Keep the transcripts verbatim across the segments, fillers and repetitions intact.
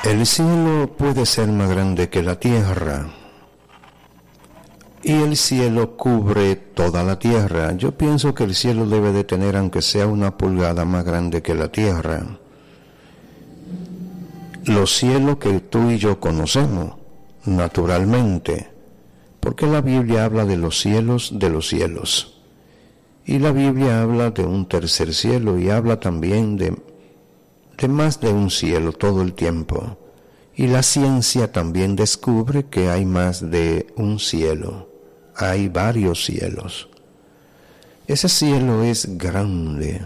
El cielo puede ser más grande que la tierra, y el cielo cubre toda la tierra. Yo pienso que el cielo debe de tener, aunque sea una pulgada más grande que la tierra. Los cielos que tú y yo conocemos, naturalmente, porque la Biblia habla de los cielos de los cielos, y la Biblia habla de un tercer cielo, y habla también de, de más de un cielo todo el tiempo, y la ciencia también descubre que hay más de un cielo, hay varios cielos. Ese cielo es grande,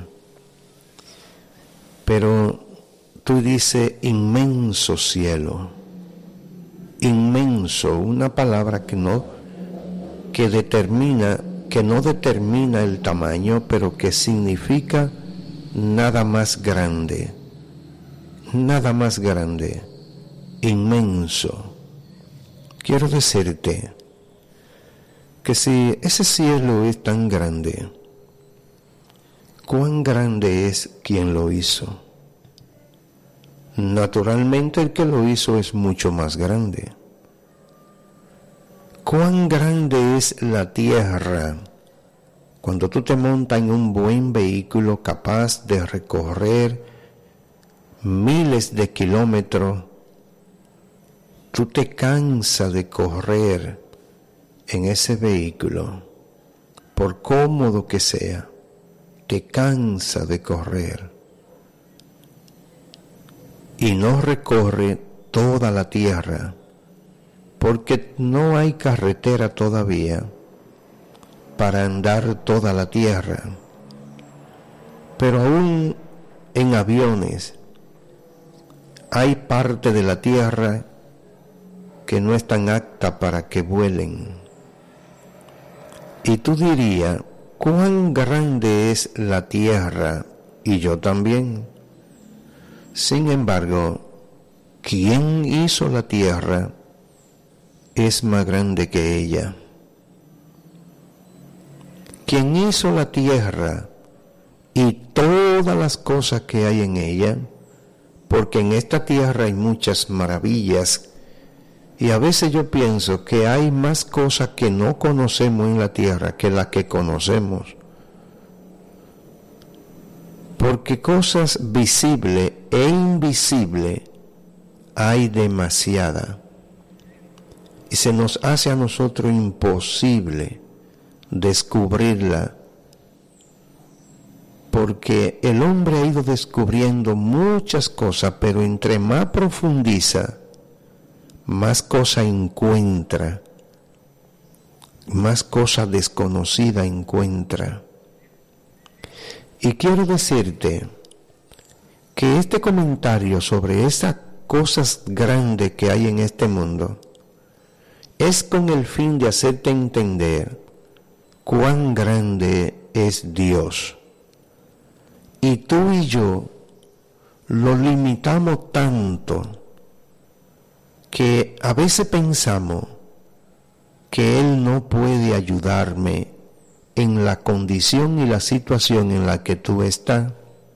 pero tú dices inmenso cielo, inmenso, una palabra que no, que determina, que no determina el tamaño, pero que significa nada más grande, nada más grande, inmenso. Quiero decirte que si ese cielo es tan grande, ¿cuán grande es quien lo hizo? Naturalmente el que lo hizo es mucho más grande. ¿Cuán grande es la tierra? Cuando tú te montas en un buen vehículo capaz de recorrer miles de kilómetros, tú te cansas de correr en ese vehículo, por cómodo que sea, te cansa de correr y no recorre toda la tierra, porque no hay carretera todavía para andar toda la tierra. Pero aún en aviones hay parte de la tierra que no es tan apta para que vuelen. Y tú dirías, ¿cuán grande es la tierra? Y yo también. Sin embargo, quien hizo la tierra es más grande que ella. Quien hizo la tierra y todas las cosas que hay en ella, porque en esta tierra hay muchas maravillas, y a veces yo pienso que hay más cosas que no conocemos en la tierra que las que conocemos. Porque cosas visibles e invisibles hay demasiada. Y se nos hace a nosotros imposible descubrirla. Porque el hombre ha ido descubriendo muchas cosas, pero entre más profundiza, más cosas encuentra, más cosas desconocidas encuentra. Y quiero decirte que este comentario sobre esas cosas grandes que hay en este mundo es con el fin de hacerte entender cuán grande es Dios. Y tú y yo lo limitamos tanto que a veces pensamos que Él no puede ayudarme en la condición y la situación en la que tú estás.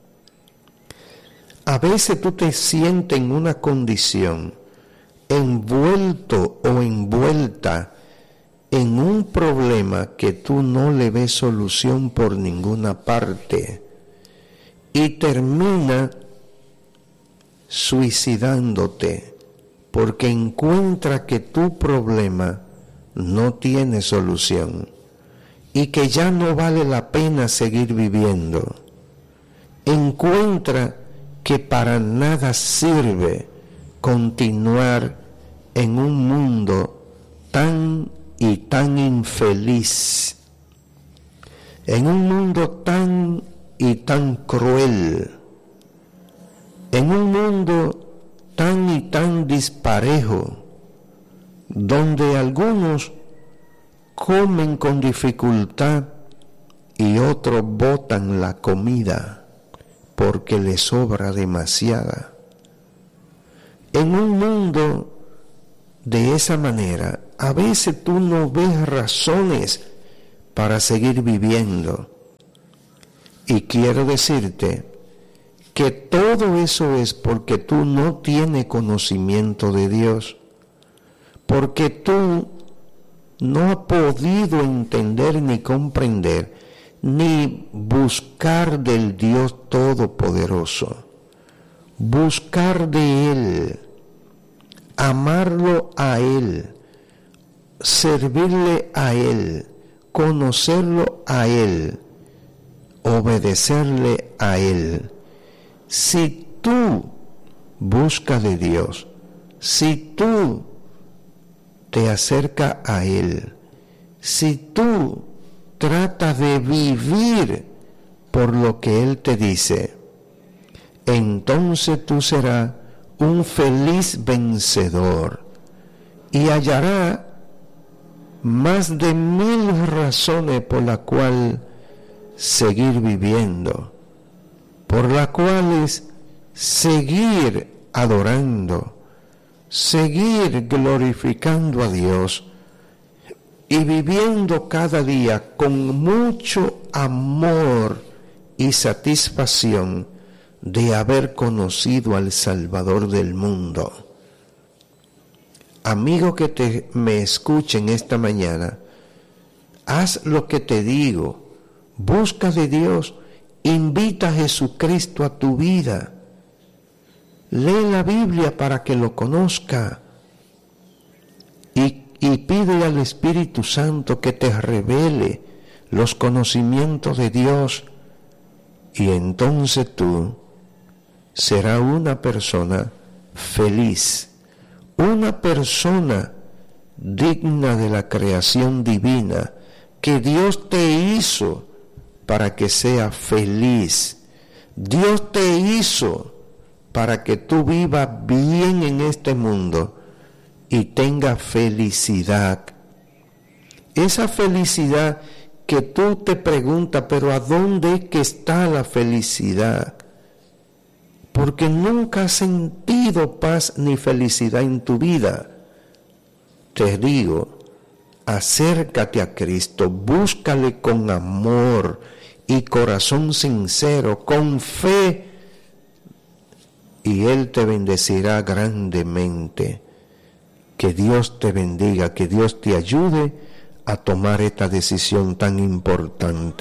A veces tú te sientes en una condición, envuelto o envuelta en un problema que tú no le ves solución por ninguna parte y termina suicidándote porque encuentra que tu problema no tiene solución y que ya no vale la pena seguir viviendo. Encuentra que para nada sirve continuar en un mundo tan y tan infeliz, en un mundo tan y tan cruel, en un mundo tan y tan disparejo, donde algunos comen con dificultad y otros botan la comida porque les sobra demasiada. En un mundo de esa manera, a veces tú no ves razones para seguir viviendo. Y quiero decirte que todo eso es porque tú no tienes conocimiento de Dios, porque tú no has podido entender ni comprender ni buscar del Dios Todopoderoso, buscar de Él, amarlo a Él, servirle a Él, conocerlo a Él, obedecerle a Él. Si tú buscas de Dios, si tú te acercas a Él, si tú tratas de vivir por lo que Él te dice, entonces tú serás un feliz vencedor y hallarás más de mil razones por las cuales seguir viviendo, por las cuales seguir adorando, seguir glorificando a Dios y viviendo cada día con mucho amor y satisfacción de haber conocido al Salvador del mundo. Amigo que te, me escuchen esta mañana, haz lo que te digo, busca de Dios, invita a Jesucristo a tu vida, lee la Biblia para que lo conozca y, y pide al Espíritu Santo que te revele los conocimientos de Dios, y entonces tú serás una persona feliz, una persona digna de la creación divina que Dios te hizo para que sea feliz. Dios te hizo para que tú vivas bien en este mundo y tengas felicidad. Esa felicidad que tú te preguntas, pero ¿a dónde es que está la felicidad? Porque nunca has sentido paz ni felicidad en tu vida. Te digo, acércate a Cristo, búscale con amor y corazón sincero, con fe, y Él te bendecirá grandemente. Que Dios te bendiga, que Dios te ayude a tomar esta decisión tan importante.